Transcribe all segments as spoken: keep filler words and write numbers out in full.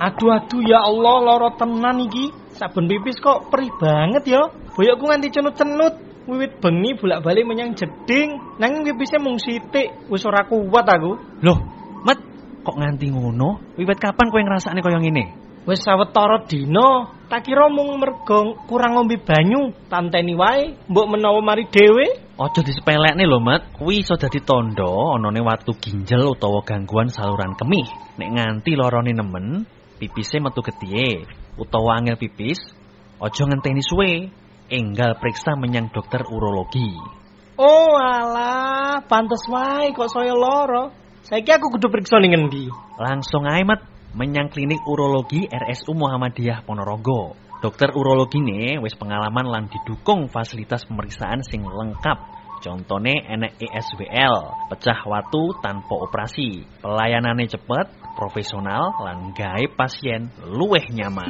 Aduh aduh ya Allah, lara tenan iki. Saben pipis kok perih banget ya. Boyokku nganti cenut-cenut. Wiwit bengi bolak-balik menyang jeding. Nanging pipisnya mung sithik. Wis ora kuat aku. Loh, Mat, kok nganti ngono? Wiwit kapan kowe ngrasakne kaya ngene? Wis sawetara dina, tak kira mung mergo kurang ngombe banyu, tanteni wae, mbok menawa mari dhewe. Aja disepelekne lho, Mat. Kuwi iso dadi tandha anane watu ginjel utawa gangguan saluran kemih. Nek nganti larane nemen, pipise metu getih utawa angel pipis, aja ngenteni suwe. Enggal periksa menyang dokter urologi. Oh alah, pantes wae kok saya lara. Saiki aku kudu periksa ning endi? Langsung ae, Mat, menyang klinik urologi R S U Muhammadiyah Ponorogo. Dokter urologi ne wis pengalaman lan didukung fasilitas pemeriksaan sing lengkap. Contone enek E S W L, pecah watu tanpa operasi. Pelayanane cepet, profesional lan gawe pasien luwih nyaman.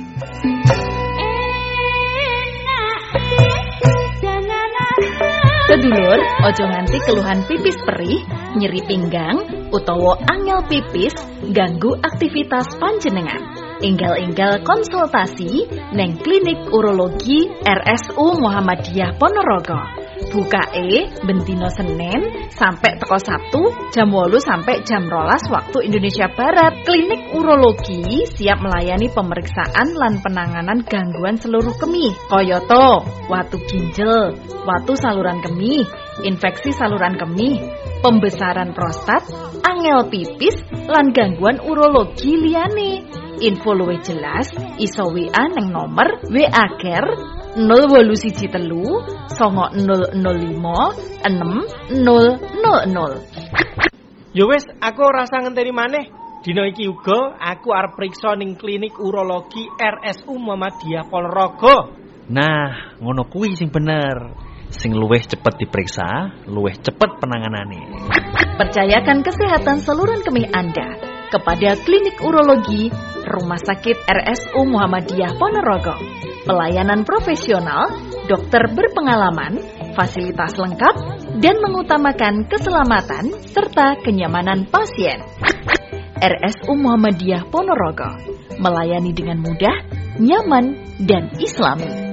Sedulur, ojo nganti keluhan pipis perih, nyeri pinggang, utawa angel pipis, ganggu aktivitas panjenengan. Enggal-enggal konsultasi neng klinik urologi R S U Muhammadiyah Ponorogo. Bukae bendino Senin sampai teko Sabtu jam wolu sampai jam rolas waktu Indonesia Barat. Klinik urologi siap melayani pemeriksaan lan penanganan gangguan seluruh kemih. Koyoto, watu ginjel, watu saluran kemih, infeksi saluran kemih, pembesaran prostat, angel pipis, lan gangguan urologi liyane. Info luwih jelas iso W A neng nomor W A Ger nol wolu siji telu songo nol nol lima enem nol nol nol. Ya wis, aku rasa ngenteni maneh. Dina iki uga aku arep priksa ning klinik urologi R S U Muhammadiyah Ponorogo. Nah, ngono kuwi sing bener. Sing luwih cepet diperiksa, luwih cepet penanganane. Percayakan kesehatan saluran kemih Anda kepada klinik urologi Rumah Sakit R S U Muhammadiyah Ponorogo. Pelayanan profesional, dokter berpengalaman, fasilitas lengkap, dan mengutamakan keselamatan serta kenyamanan pasien. R S U Muhammadiyah Ponorogo melayani dengan mudah, nyaman, dan islami.